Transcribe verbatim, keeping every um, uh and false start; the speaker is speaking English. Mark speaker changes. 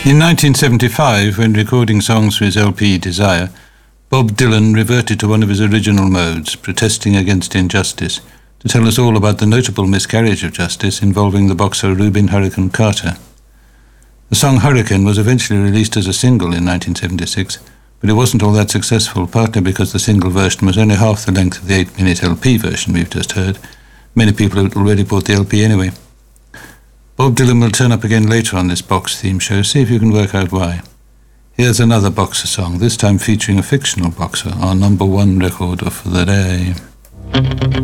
Speaker 1: In nineteen seventy-five, when recording songs for his L P Desire, Bob Dylan reverted to one of his original modes, protesting against injustice, to tell us all about the notable miscarriage of justice involving the boxer Rubin Hurricane Carter. The song Hurricane was eventually released as a single in nineteen seventy-six, but it wasn't all that successful, partly because the single version was only half the length of the eight-minute L P version we've just heard. Many people had already bought the L P anyway. Bob Dylan will turn up again later on this box theme show, see if you can work out why. Here's another boxer song, this time featuring a fictional boxer, our number one record of the day.